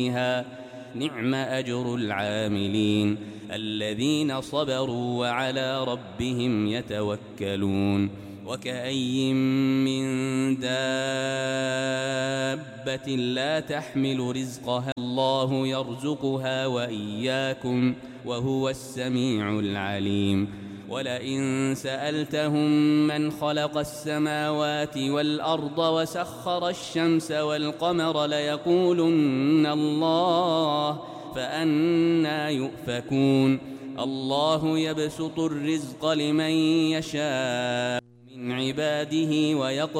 نعم أجر العاملين الذين صبروا وعلى ربهم يتوكلون وكأي من دابة لا تحمل رزقها الله يرزقها وإياكم وهو السميع العليم ولئن سألتهم من خلق السماوات والأرض وسخر الشمس والقمر ليقولن الله فأنى يؤفكون الله يبسط الرزق لمن يشاء من عباده ويقدر